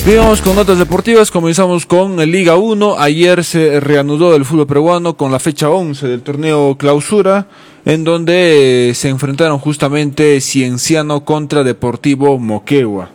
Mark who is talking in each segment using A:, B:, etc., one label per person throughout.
A: Bien, vamos con notas deportivas. Comenzamos con Liga 1. Ayer se reanudó el fútbol peruano con la fecha 11 del torneo Clausura, en donde se enfrentaron justamente Cienciano contra Deportivo Moquegua.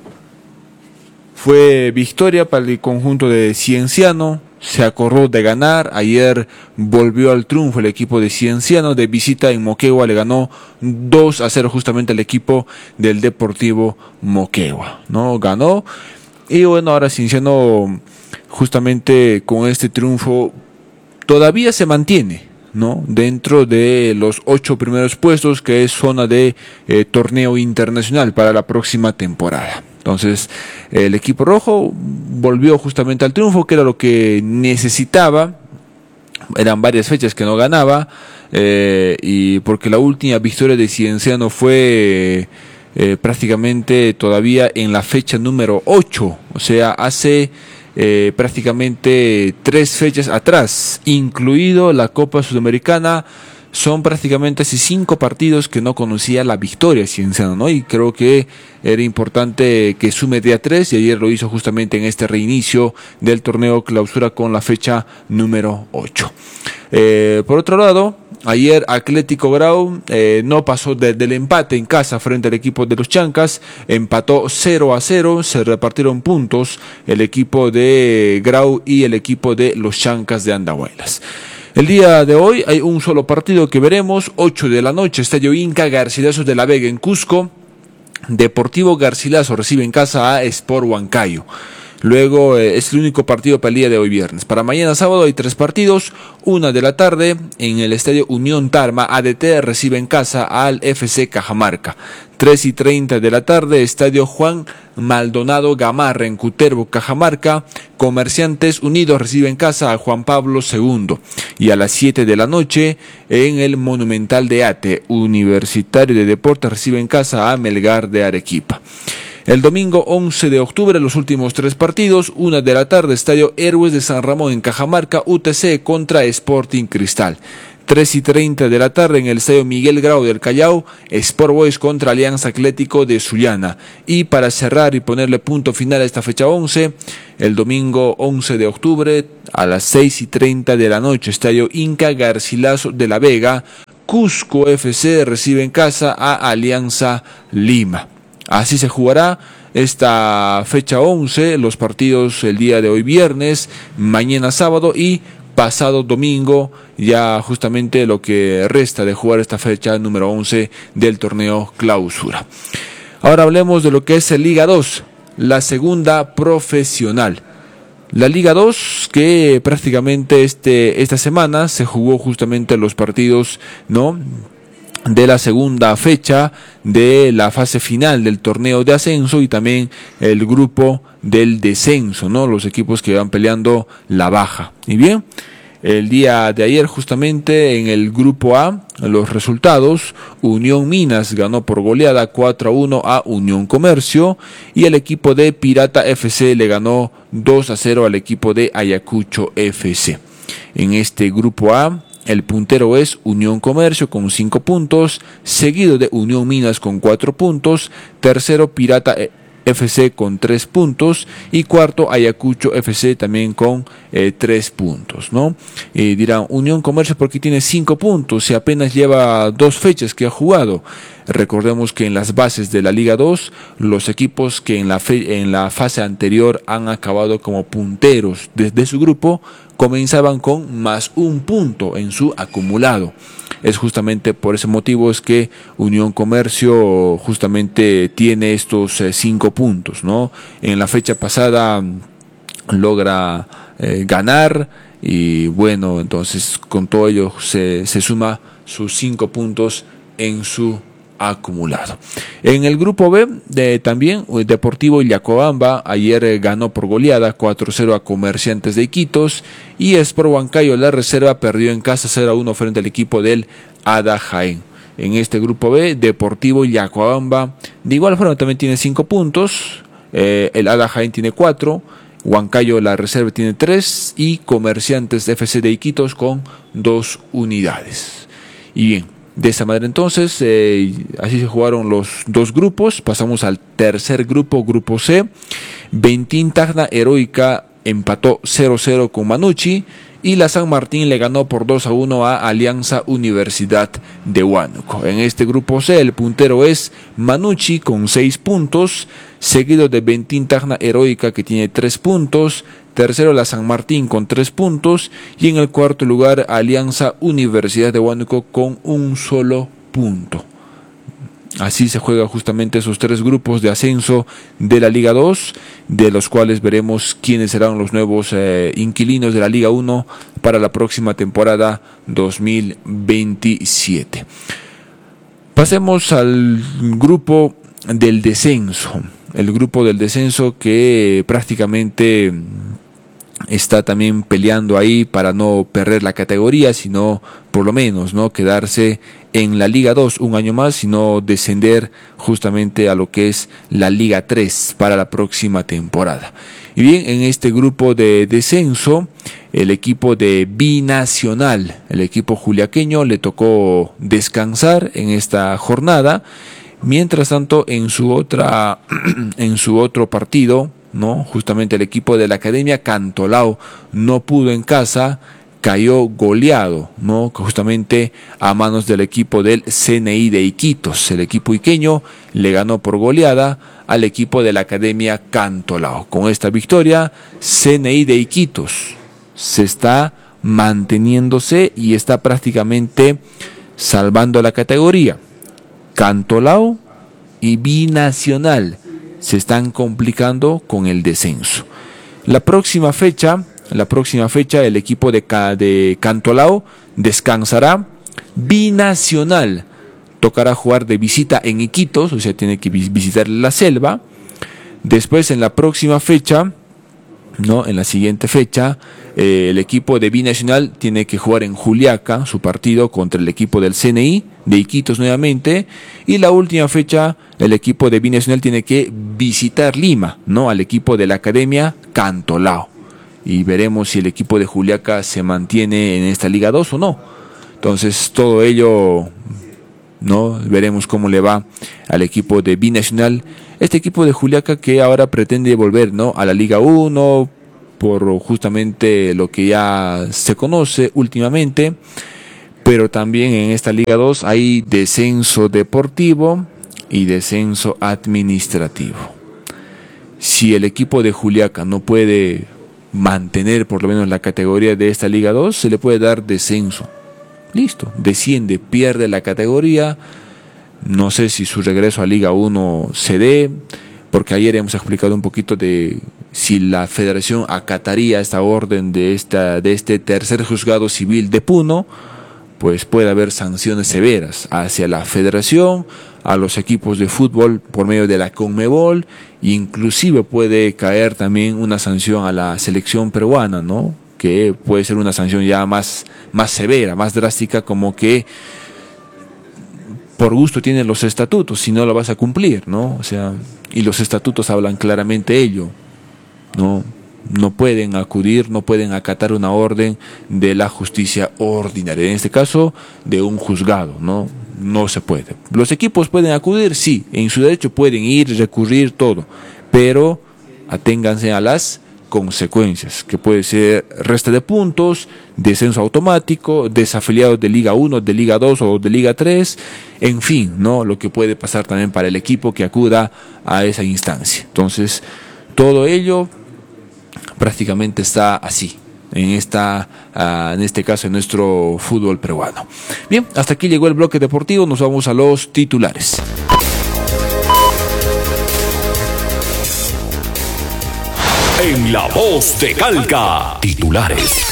A: Fue victoria para el conjunto de Cienciano, se acordó de ganar. Ayer volvió al triunfo el equipo de Cienciano, de visita en Moquegua le ganó 2-0 justamente al equipo del Deportivo Moquegua, ¿no? Ganó. Y bueno, ahora Cienciano justamente con este triunfo todavía se mantiene, ¿no?, dentro de los 8 primeros puestos, que es zona de torneo internacional para la próxima temporada. Entonces el equipo rojo volvió justamente al triunfo, que era lo que necesitaba. Eran varias fechas que no ganaba, y porque la última victoria de Cienciano fue prácticamente todavía en la fecha número 8, o sea, hace prácticamente 3 fechas atrás, incluido la Copa Sudamericana. Son prácticamente así 5 partidos que no conocía la victoria Cienciano, ¿no? Y creo que era importante que sume día 3, y ayer lo hizo justamente en este reinicio del torneo Clausura con la fecha número 8. Por otro lado, ayer Atlético Grau no pasó del empate en casa frente al equipo de los Chancas, empató 0-0, se repartieron puntos el equipo de Grau y el equipo de los Chancas de Andahuaylas. El día de hoy hay un solo partido que veremos, 8 de la noche, Estadio Inca Garcilaso de la Vega en Cusco. Deportivo Garcilaso recibe en casa a Sport Huancayo. Luego es el único partido para el día de hoy viernes. Para mañana sábado hay 3 partidos. 1 de la tarde en el Estadio Unión Tarma, ADT recibe en casa al FC Cajamarca. 3:30 de la tarde, Estadio Juan Maldonado Gamarra en Cutervo, Cajamarca. Comerciantes Unidos recibe en casa a Juan Pablo II. Y a las 7 de la noche en el Monumental de Ate, Universitario de Deportes recibe en casa a Melgar de Arequipa. El domingo 11 de octubre, los últimos 3 partidos. 1 de la tarde, Estadio Héroes de San Ramón en Cajamarca, UTC contra Sporting Cristal. 3:30 de la tarde en el Estadio Miguel Grau del Callao, Sport Boys contra Alianza Atlético de Sullana. Y para cerrar y ponerle punto final a esta fecha 11, el domingo 11 de octubre a las 6:30 de la noche, Estadio Inca Garcilaso de la Vega, Cusco FC recibe en casa a Alianza Lima. Así se jugará esta fecha 11, los partidos el día de hoy viernes, mañana sábado y pasado domingo, ya justamente lo que resta de jugar esta fecha número 11 del torneo Clausura. Ahora hablemos de lo que es el Liga 2, la segunda profesional. La Liga 2, que prácticamente esta semana se jugó justamente los partidos, ¿no?, de la segunda fecha de la fase final del torneo de ascenso, y también el grupo del descenso, ¿no?, los equipos que van peleando la baja. Y bien, el día de ayer justamente en el grupo A, los resultados: Unión Minas ganó por goleada 4-1 a Unión Comercio, y el equipo de Pirata FC le ganó 2-0 al equipo de Ayacucho FC. En este grupo A, el puntero es Unión Comercio con 5 puntos, seguido de Unión Minas con 4 puntos, tercero Pirata FC con 3 puntos y cuarto Ayacucho FC también con 3 puntos, ¿no? Dirán, Unión Comercio, ¿por qué tiene 5 puntos si apenas lleva 2 fechas que ha jugado? Recordemos que en las bases de la Liga 2, los equipos que en la fase anterior han acabado como punteros desde su grupo comenzaban con más 1 punto en su acumulado. Es justamente por ese motivo es que Unión Comercio justamente tiene estos 5 puntos, ¿no? En la fecha pasada logra ganar, y bueno, entonces con todo ello se suma sus 5 puntos en su acumulado. En el grupo B también Deportivo Illacobamba ayer ganó por goleada 4-0 a Comerciantes de Iquitos, y Sport Huancayo la reserva perdió en casa 0-1 frente al equipo del Ada Jaén. En este grupo B, Deportivo Illacobamba de igual forma también tiene 5 puntos, el Ada Jaén tiene 4, Huancayo la reserva tiene 3 y Comerciantes FC de Iquitos con 2 unidades. Y bien, De esa manera entonces, así se jugaron los dos grupos. Pasamos al tercer grupo, grupo C. Ventín Tacna Heroica empató 0-0 con Manucci y la San Martín le ganó por 2-1 a Alianza Universidad de Huánuco. En este grupo C el puntero es Manucci con 6 puntos, seguido de Ventín Tacna Heroica que tiene 3 puntos, tercero la San Martín con 3 puntos y en el cuarto lugar Alianza Universidad de Huánuco con un solo punto. Así se juega justamente esos tres grupos de ascenso de la Liga 2, de los cuales veremos quiénes serán los nuevos inquilinos de la Liga 1 para la próxima temporada 2027. Pasemos al grupo del descenso. El grupo del descenso que prácticamente está también peleando ahí para no perder la categoría, sino por lo menos no quedarse en la Liga 2 un año más, sino descender justamente a lo que es la Liga 3 para la próxima temporada. Y bien, en este grupo de descenso, el equipo de Binacional, el equipo juliaqueño, le tocó descansar en esta jornada. Mientras tanto, en su otro partido, ¿no? Justamente el equipo de la Academia Cantolao no pudo en casa, cayó goleado, ¿no? Justamente a manos del equipo del CNI de Iquitos. El equipo iqueño le ganó por goleada al equipo de la Academia Cantolao. Con esta victoria, CNI de Iquitos se está manteniéndose y está prácticamente salvando la categoría. Cantolao y Binacional se están complicando con el descenso. La próxima fecha el equipo de Cantolao descansará. Binacional tocará jugar de visita en Iquitos, o sea, tiene que visitar la selva. Después en la próxima fecha, ¿no? En la siguiente fecha, el equipo de Binacional tiene que jugar en Juliaca su partido contra el equipo del CNI de Iquitos nuevamente, y la última fecha el equipo de Binacional tiene que visitar Lima, ¿no? Al equipo de la Academia Cantolao, y veremos si el equipo de Juliaca se mantiene en esta Liga 2 o no. Entonces todo ello, ¿no? Veremos cómo le va al equipo de Binacional, este equipo de Juliaca que ahora pretende volver, ¿no? A la Liga 1 por justamente lo que ya se conoce últimamente, pero también en esta Liga 2 hay descenso deportivo y descenso administrativo. Si el equipo de Juliaca no puede mantener por lo menos la categoría de esta Liga 2, se le puede dar descenso. Listo, desciende, pierde la categoría. No sé si su regreso a Liga 1 se dé, porque ayer hemos explicado un poquito de si la federación acataría esta orden de este tercer juzgado civil de Puno, pues puede haber sanciones severas hacia la federación, a los equipos de fútbol por medio de la Conmebol, inclusive puede caer también una sanción a la selección peruana, ¿no? Que puede ser una sanción ya más severa, más drástica, como que por gusto tienen los estatutos, si no lo vas a cumplir, ¿no? O sea, y los estatutos hablan claramente ello, ¿no? No pueden acudir, no pueden acatar una orden de la justicia ordinaria, en este caso de un juzgado, ¿no? No se puede. Los equipos pueden acudir, sí, en su derecho pueden ir, recurrir, todo, pero aténganse a las consecuencias, que puede ser resta de puntos, descenso automático, desafiliados de Liga 1, de Liga 2 o de Liga 3, en fin, ¿no? Lo que puede pasar también para el equipo que acuda a esa instancia. Entonces, todo ello prácticamente está así, en este caso en nuestro fútbol peruano. Bien, hasta aquí llegó el bloque deportivo, nos vamos a los titulares.
B: En La Voz de Calca, titulares.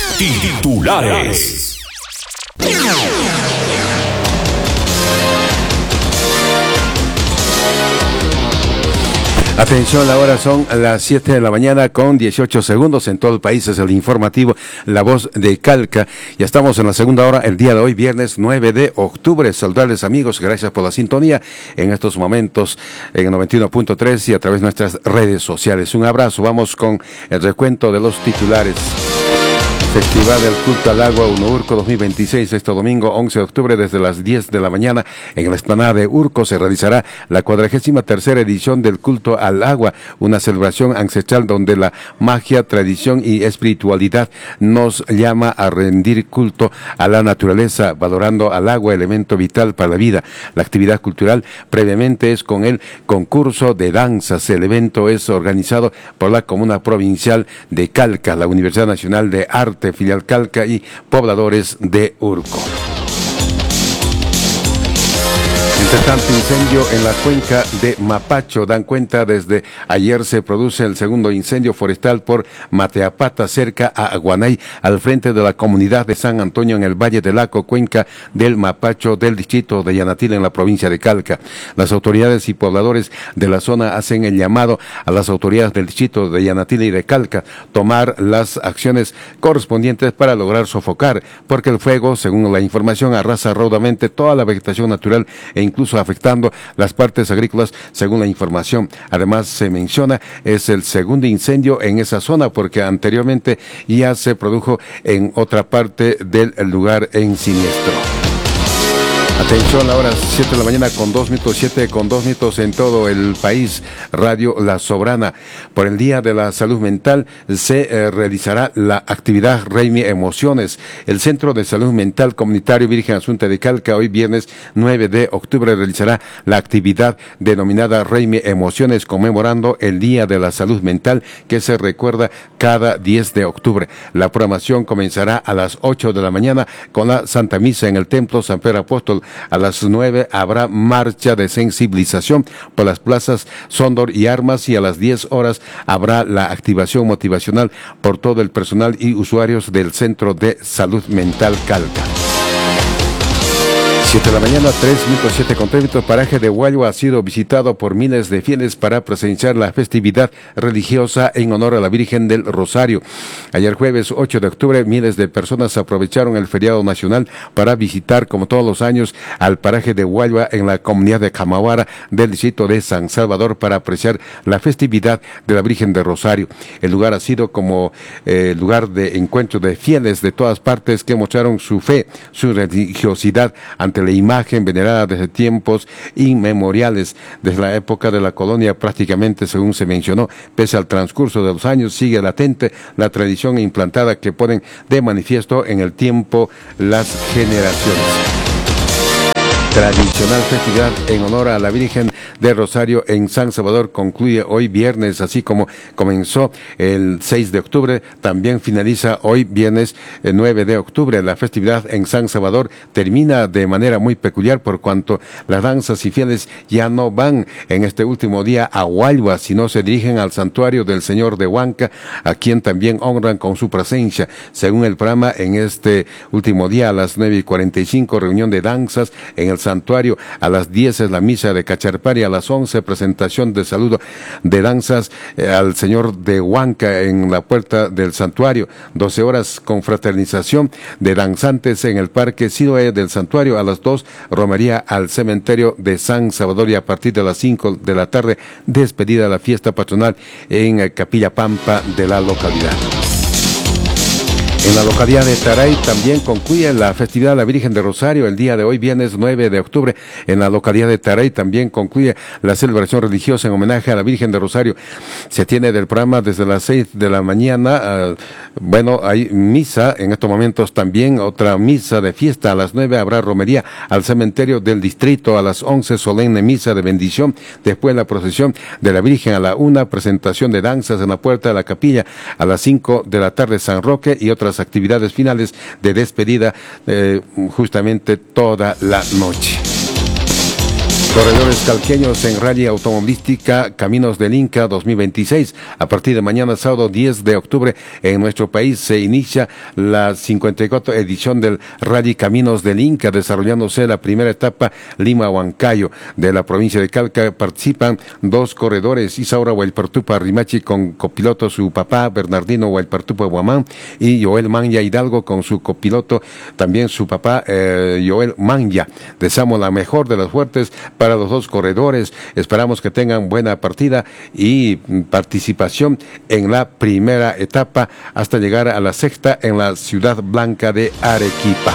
C: Atención, ahora son las 7 de la mañana con 18 segundos en todo el país. Es el informativo La Voz de Calca. Ya estamos en la segunda hora, el día de hoy, viernes 9 de octubre. Saludarles, amigos, gracias por la sintonía en estos momentos en el 91.3 y a través de nuestras redes sociales. Un abrazo, vamos con el recuento de los titulares. Festival del Culto al Agua Unourco 2026, este domingo 11 de octubre desde las 10 de la mañana en la explanada de Urco se realizará la 43ª edición del Culto al Agua, una celebración ancestral donde la magia, tradición y espiritualidad nos llama a rendir culto a la naturaleza, valorando al agua, elemento vital para la vida. La actividad cultural previamente es con el concurso de danzas. El evento es organizado por la Comuna Provincial de Calca, la Universidad Nacional de Arte, Filial Calca y pobladores de Urco. Entre tanto, incendio en la cuenca de Mapacho. Dan cuenta, desde ayer se produce el segundo incendio forestal por Mateapata, cerca a Aguanay, al frente de la comunidad de San Antonio en el Valle del Laco, cuenca del Mapacho del distrito de Yanatil en la provincia de Calca. Las autoridades y pobladores de la zona hacen el llamado a las autoridades del distrito de Yanatil y de Calca tomar las acciones correspondientes para lograr sofocar, porque el fuego, según la información, arrasa raudamente toda la vegetación natural e incluso afectando las partes agrícolas, según la información. Además, se menciona, es el segundo incendio en esa zona, porque anteriormente ya se produjo en otra parte del lugar en siniestro. Atención, a las 7 de la mañana con 2 minutos, 7 con 2 minutos en todo el país. Radio La Soberana. Por el Día de la Salud Mental se realizará la actividad Reimi Emociones. El Centro de Salud Mental Comunitario Virgen Asunta de Calca, hoy viernes 9 de octubre, realizará la actividad denominada Reimi Emociones, conmemorando el Día de la Salud Mental, que se recuerda cada 10 de octubre. La programación comenzará a las 8 de la mañana con la Santa Misa en el Templo San Pedro Apóstol. A las 9 habrá marcha de sensibilización por las plazas Sondor y Armas, y a las 10 horas habrá la activación motivacional por todo el personal y usuarios del Centro de Salud Mental Calca. 7 de la mañana, 3 minutos, 7 con 3 minutos. Paraje de Huayua ha sido visitado por miles de fieles para presenciar la festividad religiosa en honor a la Virgen del Rosario. Ayer jueves 8 de octubre, miles de personas aprovecharon el feriado nacional para visitar, como todos los años, al paraje de Huayua en la comunidad de Camawara del distrito de San Salvador para apreciar la festividad de la Virgen del Rosario. El lugar ha sido como lugar de encuentro de fieles de todas partes que mostraron su fe, su religiosidad ante la imagen venerada desde tiempos inmemoriales, desde la época de la colonia prácticamente, según se mencionó. Pese al transcurso de los años, sigue latente la tradición implantada que ponen de manifiesto en el tiempo las generaciones. Tradicional festividad en honor a la Virgen del Rosario en San Salvador concluye hoy viernes, así como comenzó el 6 de octubre, también finaliza hoy viernes 9 de octubre. La festividad en San Salvador termina de manera muy peculiar, por cuanto las danzas y fieles ya no van en este último día a Huayua, sino se dirigen al santuario del Señor de Huanca, a quien también honran con su presencia. Según el programa, en este último día a las 9:45 reunión de danzas en el santuario, a las 10 es la misa de Cacharpari, a las 11 presentación de saludo de danzas al Señor de Huanca en la puerta del santuario, 12 horas confraternización de danzantes en el Parque Siloé del santuario, a las 2 romería al cementerio de San Salvador, y a partir de las 5 de la tarde despedida de la fiesta patronal en Capilla Pampa de la localidad. En la localidad de Taray también concluye la festividad de la Virgen de Rosario el día de hoy, viernes 9 de octubre. En la localidad de Taray también concluye la celebración religiosa en homenaje a la Virgen de Rosario. Se tiene del programa desde las 6 de la mañana. Hay misa en estos momentos también, otra misa de fiesta. A las 9 habrá romería al cementerio del distrito. A las 11 solemne misa de bendición. Después la procesión de la Virgen. A la 1 presentación de danzas en la puerta de la capilla. A las 5 de la tarde San Roque y otras actividades finales de despedida justamente toda la noche. Corredores calqueños en Rally Automovilística Caminos del Inca 2026. A partir de mañana, sábado 10 de octubre, en nuestro país se inicia la 54 edición del Rally Caminos del Inca, desarrollándose la primera etapa Lima-Huancayo de la provincia de Calca. Participan 2 corredores, Isaura Huaypartupa Rimachi con copiloto su papá Bernardino Huaypartupa Guamán, y Joel Manya Hidalgo con su copiloto también su papá Joel Manya. Deseamos la mejor de las suertes para los dos corredores. Esperamos que tengan buena partida y participación en la primera etapa hasta llegar a la sexta en la Ciudad Blanca de Arequipa.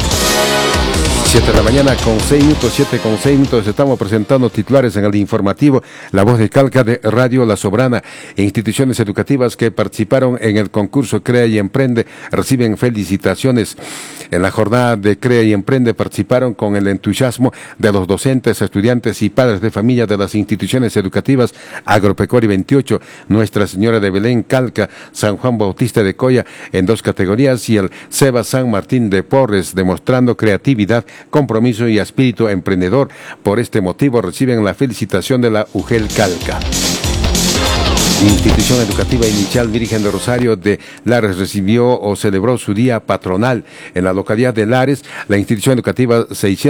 C: 7 de la mañana con 6 minutos, 7 con 6 minutos. Estamos presentando titulares en el informativo La Voz de Calca de Radio La Soberana. Instituciones educativas que participaron en el concurso Crea y Emprende reciben felicitaciones. En la jornada de Crea y Emprende participaron con el entusiasmo de los docentes, estudiantes y padres de familia de las instituciones educativas Agropecuaria 28, Nuestra Señora de Belén Calca, San Juan Bautista de Coya en 2 categorías y el Seba San Martín de Porres, demostrando creatividad, compromiso y espíritu emprendedor. Por este motivo reciben la felicitación de la UGEL Calca. Institución Educativa Inicial Virgen de Rosario de Lares recibió o celebró su día patronal. En la localidad de Lares, la institución educativa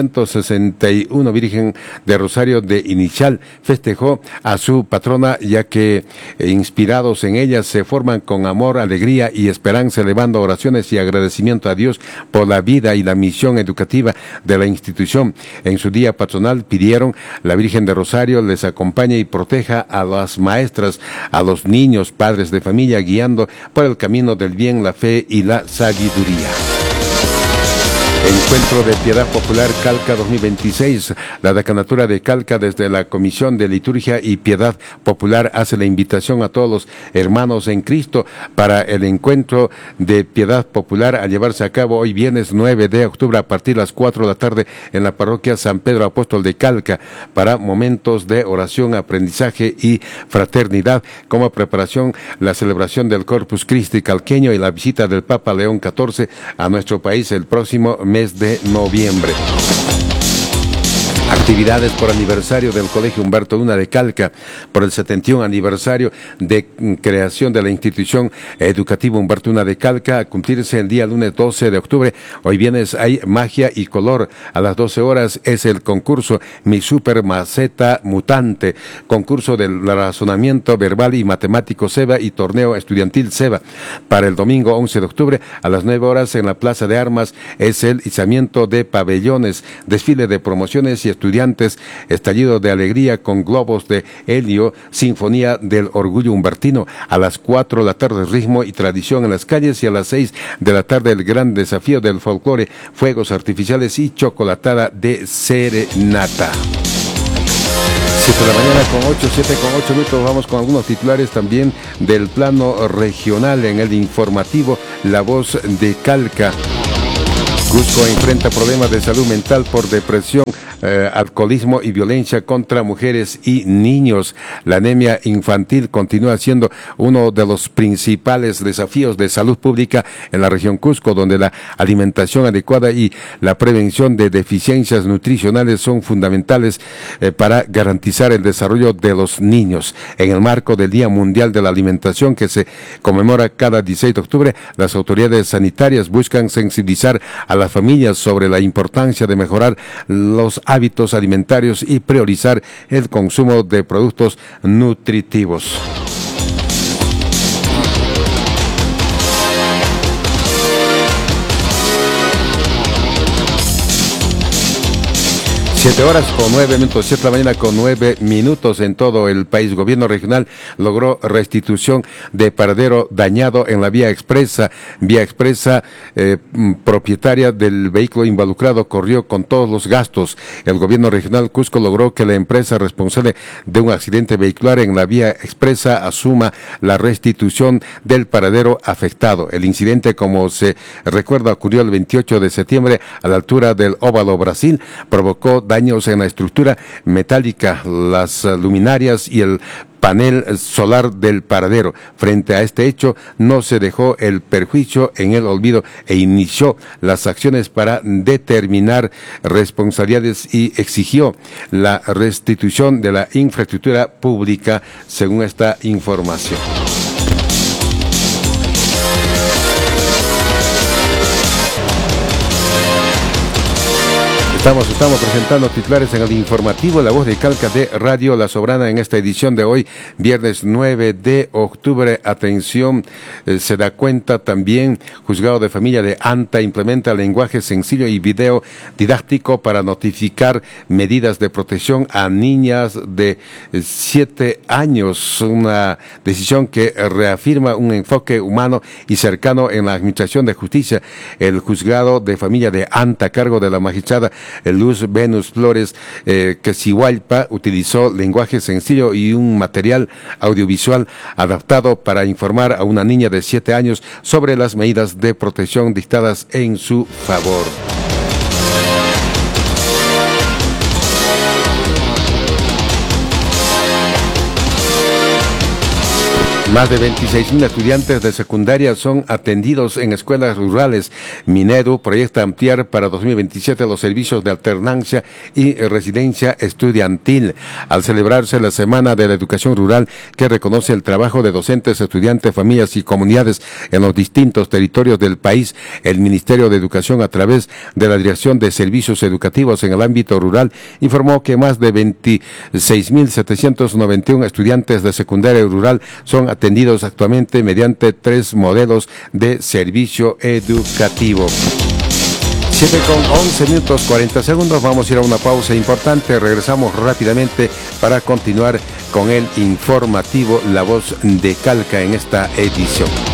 C: 661 Virgen de Rosario de Inicial festejó a su patrona, ya que inspirados en ella se forman con amor, alegría y esperanza, elevando oraciones y agradecimiento a Dios por la vida y la misión educativa de la institución. En su día patronal pidieron la Virgen de Rosario les acompañe y proteja a las maestras, a los niños, padres de familia, guiando por el camino del bien, la fe y la sabiduría. Encuentro de Piedad Popular Calca 2026. La Decanatura de Calca, desde la Comisión de Liturgia y Piedad Popular, hace la invitación a todos los hermanos en Cristo para el Encuentro de Piedad Popular a llevarse a cabo hoy viernes 9 de octubre a partir de las 4 de la tarde en la parroquia San Pedro Apóstol de Calca, para momentos de oración, aprendizaje y fraternidad. Como preparación, la celebración del Corpus Christi calqueño y la visita del Papa León XIV a nuestro país el próximo mes de noviembre. Actividades por aniversario del Colegio Humberto Luna de Calca, por el 71 aniversario de creación de la institución educativa Humberto Luna de Calca, a cumplirse el día lunes 12 de octubre. Hoy viernes hay magia y color. A las 12 horas es el concurso Mi Super Maceta Mutante, concurso del razonamiento verbal y matemático SEBA y torneo estudiantil SEBA. Para el domingo 11 de octubre a las 9 horas en la Plaza de Armas es el izamiento de pabellones, desfile de promociones y estudiantes, estallido de alegría con globos de helio, sinfonía del orgullo humbertino. A las 4 de la tarde ritmo y tradición en las calles, y a las 6 de la tarde el gran desafío del folclore, fuegos artificiales y chocolatada de serenata. 7 de la mañana con 8, 7 con 8 minutos. Vamos con algunos titulares también del plano regional en el informativo La Voz de Calca. Cusco enfrenta problemas de salud mental por depresión, alcoholismo y violencia contra mujeres y niños. La anemia infantil continúa siendo uno de los principales desafíos de salud pública en la región Cusco, donde la alimentación adecuada y la prevención de deficiencias nutricionales son fundamentales para garantizar el desarrollo de los niños. En el marco del Día Mundial de la Alimentación, que se conmemora cada 16 de octubre, las autoridades sanitarias buscan sensibilizar a las familias sobre la importancia de mejorar los hábitos alimentarios y priorizar el consumo de productos nutritivos. Siete horas con 9 minutos, 7 de la mañana con 9 minutos en todo el país. Gobierno regional logró restitución de paradero dañado en la vía expresa. Propietaria del vehículo involucrado corrió con todos los gastos. El gobierno regional Cusco logró que la empresa responsable de un accidente vehicular en la vía expresa asuma la restitución del paradero afectado. El incidente, como se recuerda, ocurrió el 28 de septiembre a la altura del Óvalo Brasil. Provocó daños en la estructura metálica, las luminarias y el panel solar del paradero. Frente a este hecho, no se dejó el perjuicio en el olvido e inició las acciones para determinar responsabilidades y exigió la restitución de la infraestructura pública, según esta información. Estamos presentando titulares en el informativo La Voz de Calca de Radio La Soberana en esta edición de hoy, viernes 9 de octubre. Atención, se da cuenta también, Juzgado de Familia de Anta implementa lenguaje sencillo y video didáctico para notificar medidas de protección a niñas de 7 años. Una decisión que reafirma un enfoque humano y cercano en la administración de justicia. El Juzgado de Familia de Anta, a cargo de la magistrada Luz Venus Flores Quesihualpa, utilizó lenguaje sencillo y un material audiovisual adaptado para informar a una niña de 7 años sobre las medidas de protección dictadas en su favor. Más de 26,000 estudiantes de secundaria son atendidos en escuelas rurales. Minedu proyecta ampliar para 2027 los servicios de alternancia y residencia estudiantil. Al celebrarse la Semana de la Educación Rural, que reconoce el trabajo de docentes, estudiantes, familias y comunidades en los distintos territorios del país, el Ministerio de Educación, a través de la Dirección de Servicios Educativos en el ámbito rural, informó que más de 26,791 estudiantes de secundaria rural son atendidos actualmente mediante 3 modelos de servicio educativo. 7:11 40 segundos. Vamos a ir a una pausa importante. Regresamos rápidamente para continuar con el informativo La Voz de Calca en esta edición.